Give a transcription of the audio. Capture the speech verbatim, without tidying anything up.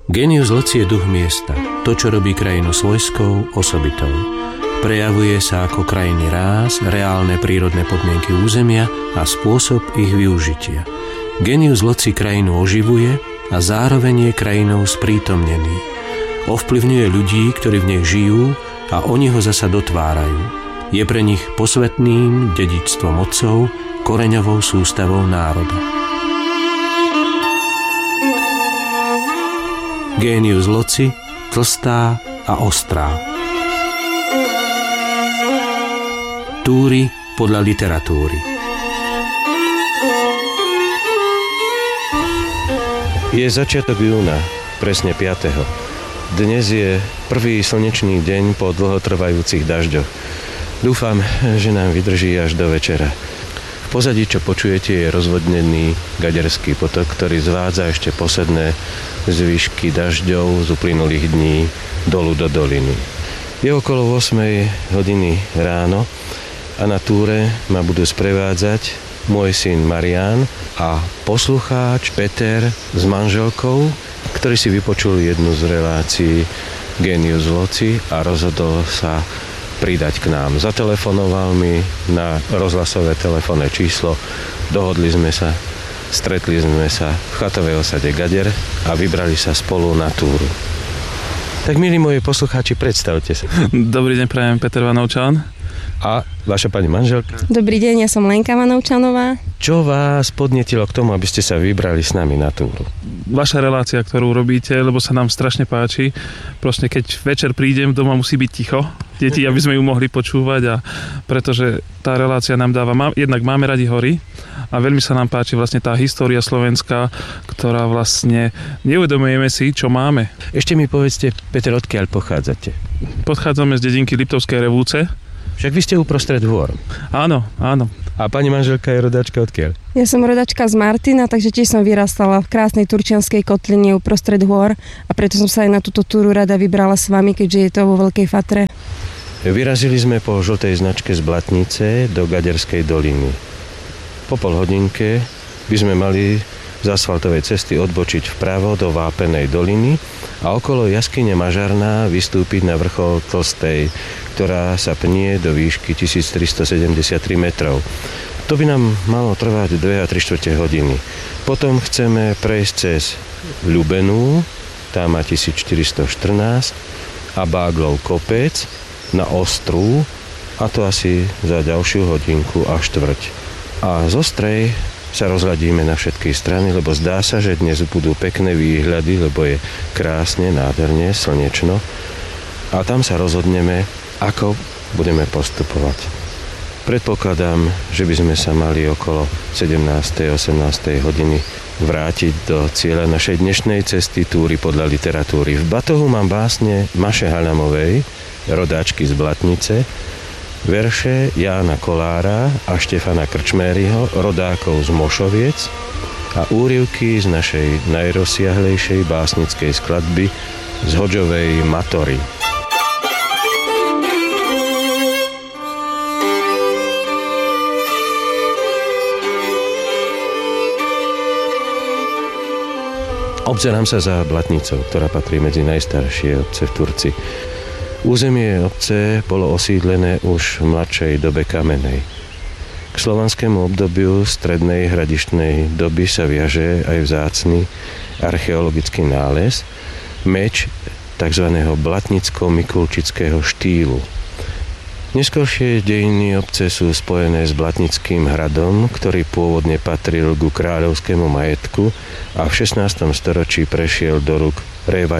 Genius loci je duch miesta, to, čo robí krajinu svojskou, osobitou. Prejavuje sa ako krajinný ráz, reálne prírodné podmienky územia a spôsob ich využitia. Genius loci krajinu oživuje a zároveň je krajinou sprítomnený. Ovplyvňuje ľudí, ktorí v nej žijú a oni ho zasa dotvárajú. Je pre nich posvetným dedičstvom otcov, koreňovou sústavou národa. Genius loci, tlstá a ostrá. Túry podľa literatúry. Je začiatok júna, presne piateho Dnes je prvý slnečný deň po dlhotrvajúcich dažďoch. Dúfam, že nám vydrží až do večera. V pozadí, čo počujete, je rozvodnený Gaderský potok, ktorý zvádza ešte posledné zvyšky dažďov z uplynulých dní dolu do doliny. Je okolo ôsmej hodiny ráno a na túre ma budú sprevádzať môj syn Marián a poslucháč Peter s manželkou, ktorý si vypočul jednu z relácií Genius loci a rozhodol sa pridať k nám. Zatelefonoval mi na rozhlasové telefónne číslo, dohodli sme sa, stretli sme sa v chatovej osade Gader a vybrali sa spolu na túru. Tak, milí moji poslucháči, predstavte sa. Dobrý deň, prajem, Peter Vanovčan. A vaša pani manželka? Dobrý deň, ja som Lenka Vanovčanová. Čo vás podnietilo k tomu, aby ste sa vybrali s nami na túru? Vaša relácia, ktorú robíte, lebo sa nám strašne páči. Proste keď večer prídem, doma musí byť ticho. Deti, aby sme ju mohli počúvať, a pretože tá relácia nám dáva, má, jednak máme radi hory a veľmi sa nám páči vlastne tá história slovenská, ktorá vlastne neuvedomujeme si, čo máme. Ešte mi povedzte, Peter, odkiaľ pochádzate? Pochádzame z dedinky Liptovskej Revúce. Však vy ste uprostred hôr. Áno, áno. A pani manželka je rodáčka odkiaľ? Ja som rodačka z Martina, takže tiež som vyrastala v krásnej turčianskej kotline uprostred hôr a preto som sa aj na túto túru rada vybrala s vami, keďže je to vo Veľkej Fatre. Vyrazili sme po žltej značke z Blatnice do Gaderskej doliny. Po pol hodinke by sme mali z asfaltovej cesty odbočiť vpravo do Vápenej doliny a okolo jaskyne Mažarná vystúpiť na vrchol Tlstej, ktorá sa pnie do výšky tisíctristosedemdesiattri metrov. To by nám malo trvať dve a tri štvrte hodiny. Potom chceme prejsť cez Ľubenú, tá má tisícštyristoštrnásť, a Báglov kopec na Ostrú, a to asi za ďalšiu hodinku a štvrť. A z Ostrej sa rozhľadíme na všetky strany, lebo zdá sa, že dnes budú pekné výhľady, lebo je krásne, nádherne, slnečno. A tam sa rozhodneme, ako budeme postupovať. Predpokladám, že by sme sa mali okolo sedemnástej osemnástej hodiny vrátiť do cieľa našej dnešnej cesty túry podľa literatúry. V batohu mám básne Maše Halamovej, rodáčky z Blatnice, verše Jána Kolára a Štefana Krčméryho, rodákov z Mošoviec, a úryvky z našej najrozsiahlejšej básnickej skladby z Hodžovej Matory. Obzerám sa za Blatnicou, ktorá patrí medzi najstaršie obce v Turci. Územie obce bolo osídlené už v mladšej dobe kamenej. K slovanskému obdobiu strednej hradištnej doby sa viaže aj vzácny archeologický nález, meč tzv. Blatnicko-mikulčického štýlu. Neskoršie dejiny obce sú spojené s Blatnickým hradom, ktorý pôvodne patril ku kráľovskému majetku a v šestnástom storočí prešiel do rúk